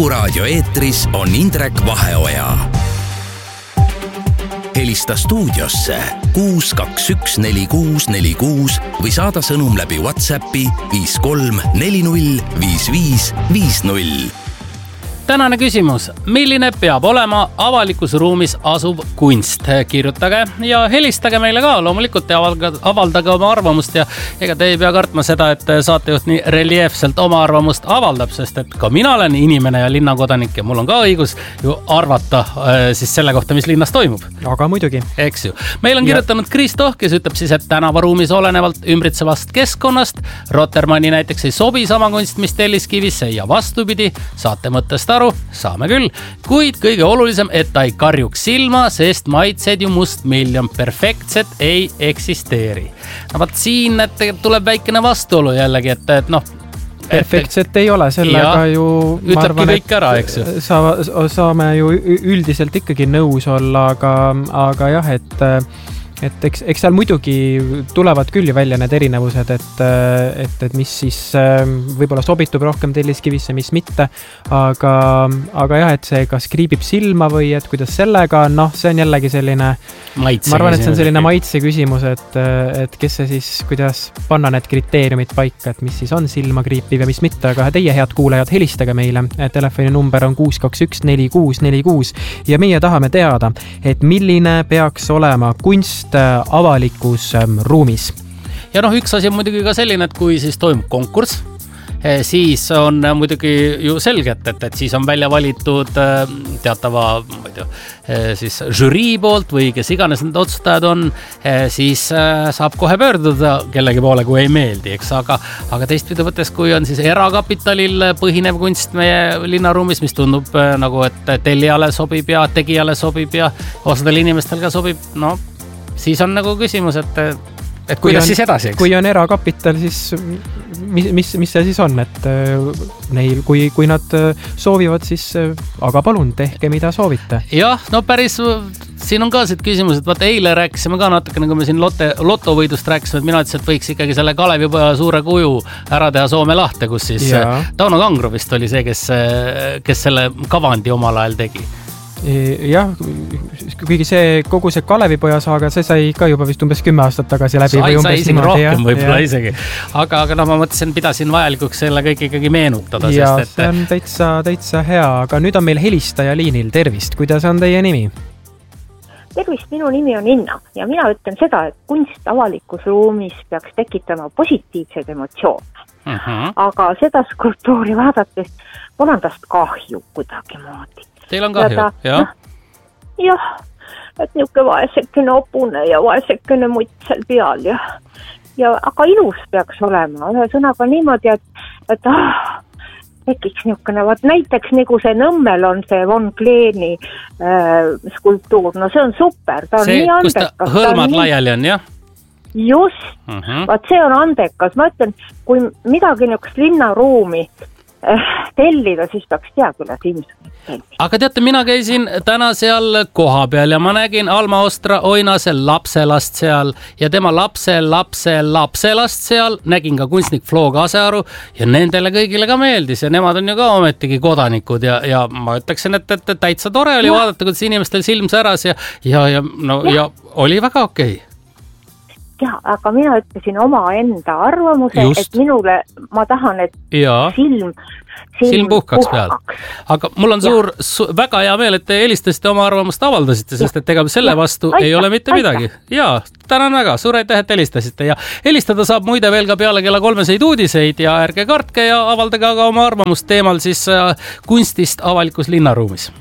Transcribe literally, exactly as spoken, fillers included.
Kuku raadio eetris on Indrek Vaheoja. Helista stuudiosse kuus kaks üks neli kuus neli kuus või saada sõnum läbi WhatsAppi viis kolm neli null viis viis viis null. Tänane küsimus, milline peab olema avalikus ruumis asuv kunst? Kirjutage ja helistage meile ka, loomulikult ja avaldage oma arvamust ja ega te ei pea kartma seda, et saatejuht nii reljeefselt oma arvamust avaldab, sest et ka mina olen inimene ja linnakodanik ja mul on ka õigus ju arvata siis selle kohta, mis linnas toimub. Aga muidugi. Eks ju. Meil on kirjutanud Kristoh, kes ütleb siis, et tänavaruumis olenevalt ümbritsevast keskkonnast Rotermanni näiteks ei sobi sama kunst, mis Telliskivisse ja vastupidi, saate mõttest aru, saame küll, kuid kõige olulisem, et ta ei karjuks silma, sest maitsed ju must miljon perfektset ei eksisteeri. No vaat siin et tuleb väikene vastuolu jällegi, et, et noh, perfektset ei ole, sellega ja, ju ütlebki kõik ära, eks ju. Sa, saame ju üldiselt ikkagi nõus olla, aga, aga jah, et et eks, eks seal muidugi tulevad küll ju välja need erinevused, et, et, et mis siis võib-olla sobitub rohkem Telliskivisse, mis mitte, aga, aga jah, et see kas kriibib silma või et kuidas sellega, noh, see on jällegi selline, maitse ma arvan, et see on selline maitse küsimus, et, et kes see siis, kuidas panna need kriteeriumid paika, et mis siis on silma kriipiv ja mis mitte, aga teie head kuulajad, helistage meile, telefoni number on kuus kaks üks neli kuus neli kuus ja meie tahame teada, et milline peaks olema kunst avalikus ruumis. Ja noh, üks asi on muidugi ka selline, et kui siis toimub konkurss, siis on muidugi ju selgelt, et, et siis on välja valitud teatava ma ei tea, siis žürii poolt või kes iganes need otsustajad on, siis saab kohe pöörduda kellegi poole, kui ei meeldi, eks, aga, aga teistpidi võttes, kui on siis erakapitalil põhinev kunst meie linnaruumis, mis tundub nagu, et tellijale sobib ja tegijale sobib ja osadel inimestel ka sobib, no siis on nagu küsimus, et, et kuidas on, siis edasi, eks? Kui on erakapital, siis mis, mis, mis see siis on, et neil, kui, kui nad soovivad, siis aga palun, tehke mida soovite. Jah, no päris, siin on ka siit küsimus, et vaata eile rääkisime ka natuke, nagu me siin lotte, lotovõidust rääkisime, et mina ütlesin, et võiks ikkagi selle Kalevipoja suure kuju ära teha Soome lahte, kus siis ja. Tauno Kangro vist oli see, kes, kes selle kavandi omal ajal tegi. Jah, kuigi see, kogu see Kalevipoja saaga, see sai ka juba vist umbes kümme aastat tagasi läbi. Sai, sai isegi niimoodi, rohkem võib-olla isegi. Aga, aga no ma mõtlesin, pidasin vajalikuks selle kõik ikkagi meenutada. Ja sest, et... see on täitsa, täitsa hea, aga nüüd on meil helistaja liinil. Tervist, kuidas on teie nimi? Tervist, minu nimi on Inna ja mina ütlen seda, et kunst avalikus ruumis peaks tekitama positiivseid emotsioone. Uh-huh. Aga seda skulptuuri vaadates on tast kahju kuidagi moodi. Teil on kahju, ta, jah? Jah, et niuke vaesekene opune ja vaesekene mutt seal peal ja, ja aga ilus peaks olema. Ühe sõnaga niimoodi, et, et ah, tekiks niukene, vaat näiteks nagu see Nõmmel on see Von Kleeni äh, skulptuur, no see on super, ta on see, nii andekas. See, kus ta hõlmad ta laiali on, jah? Just, uh-huh. Vaat see on andekas. Ma ütlen, kui midagi niukest linnaruumi tellida, siis peaks teadule silmsõnit tellida. Aga teate, mina käisin täna seal koha peal ja ma nägin Alma Ostra Oinase lapselast seal ja tema lapse, lapse, lapselast seal. Nägin ka kunstnik Flo Kasearu ja nendele kõigile ka meeldis ja nemad on ju ka ometigi kodanikud ja, ja ma ütleksin, et, et täitsa tore oli ja. Vaadata, kuidas inimestel silm säras ja, ja, ja, no, ja. ja oli väga okei. Ja, aga mina ütlesin oma enda arvamuse, Just. et minule, ma tahan, et ja. silm, silm, silm puhkaks peal. Aga mul on suur, su, väga hea meel, et te helistasite oma arvamust avaldasite, sest et ega selle vastu aita, ei ole mitte aita. midagi. Jaa, tänan väga, suur aitäh, et helistasite ja helistada saab muide veel ka peale kella kolmeseid uudiseid ja ärge kartke ja avaldage aga oma arvamust teemal siis kunstist avalikus linnaruumis.